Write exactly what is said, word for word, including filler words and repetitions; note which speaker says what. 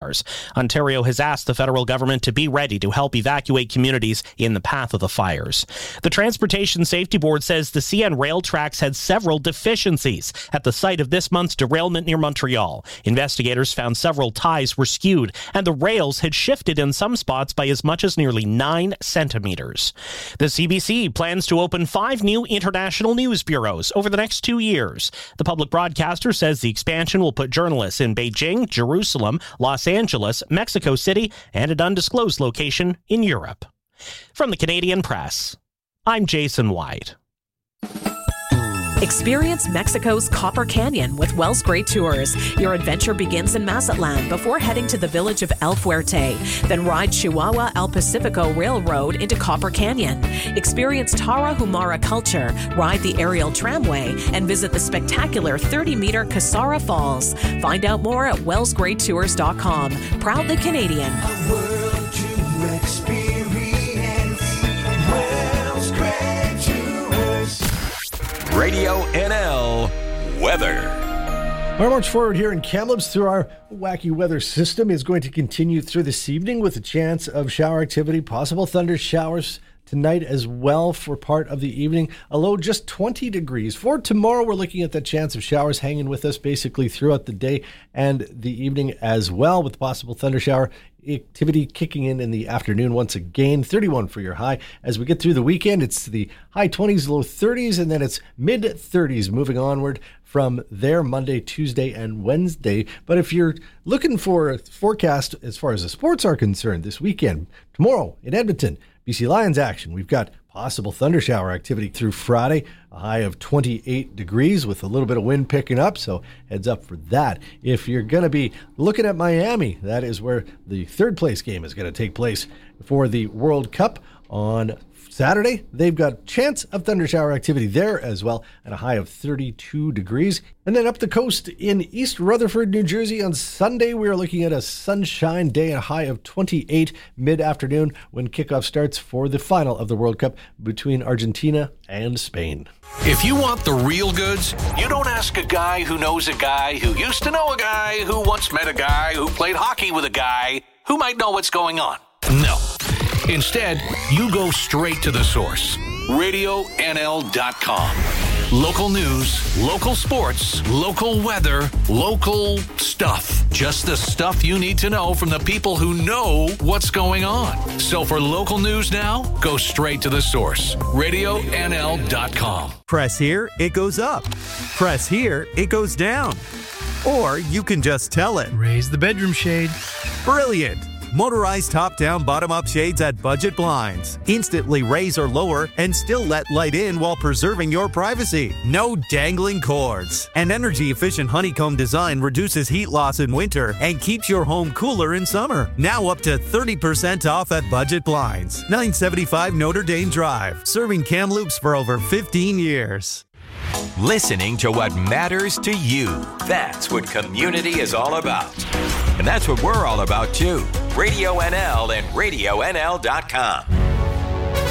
Speaker 1: stars. Ontario has asked the federal government to be ready to help evacuate communities in the path of the fires. The Transportation Safety Board says the C N rail tracks had several deficiencies at the site of this month's derailment near Montreal. Investigators found several ties were skewed, and the rails had shifted in some spots by as much as nearly nine centimeters. The C B C plans to open five new international news bureaus over the next two years. The public broadcaster says the expansion will put journalists in Beijing, Jerusalem, Los Angeles, Mexico City, and an undisclosed location in Europe. From the Canadian Press, I'm Jason White.
Speaker 2: Experience Mexico's Copper Canyon with Wells Great Tours. Your adventure begins in Mazatlan before heading to the village of El Fuerte. Then ride Chihuahua El Pacifico Railroad into Copper Canyon. Experience Tarahumara culture, ride the aerial tramway, and visit the spectacular thirty-meter Casara Falls. Find out more at wells great tours dot com. Proudly Canadian.
Speaker 3: A world to experience. Wells Great Tours.
Speaker 4: Radio N L weather.
Speaker 5: Our march forward here in Kamloops through our wacky weather system is going to continue through this evening with a chance of shower activity, possible thunder showers tonight as well for part of the evening. A low just twenty degrees. For tomorrow, we're looking at that chance of showers hanging with us basically throughout the day and the evening as well, with possible thunder shower activity kicking in in the afternoon once again. thirty-one for your high. As we get through the weekend, it's the high twenties, low thirties, and then it's mid thirties moving onward from there Monday, Tuesday, and Wednesday. But if you're looking for a forecast as far as the sports are concerned this weekend, tomorrow in Edmonton, B C Lions action. We've got possible thunder shower activity through Friday, a high of twenty-eight degrees with a little bit of wind picking up, so heads up for that. If you're going to be looking at Miami, that is where the third place game is going to take place for the World Cup on Saturday. They've got chance of thunder shower activity there as well at a high of thirty-two degrees. And then up the coast in East Rutherford, New Jersey on Sunday, we are looking at a sunshine day, a high of twenty-eight mid-afternoon when kickoff starts for the final of the World Cup between Argentina and Spain.
Speaker 4: If you want the real goods, you don't ask a guy who knows a guy who used to know a guy who once met a guy who played hockey with a guy who might know what's going on. No. Instead, you go straight to the source. radio N L dot com. Local news, local sports, local weather, local stuff. Just the stuff you need to know from the people who know what's going on. So for local news now, go straight to the source. radio N L dot com.
Speaker 6: Press here, it goes up. Press here, it goes down. Or you can just tell it.
Speaker 7: Raise the bedroom shade.
Speaker 6: Brilliant. Motorized top-down, bottom-up shades at Budget Blinds. Instantly raise or lower and still let light in while preserving your privacy. No dangling cords. An energy-efficient honeycomb design reduces heat loss in winter and keeps your home cooler in summer. Now up to thirty percent off at Budget Blinds. nine seventy-five Notre Dame Drive. Serving Kamloops for over fifteen years.
Speaker 4: Listening to what matters to you. That's what community is all about. And that's what we're all about, too. Radio N L and radio N L dot com.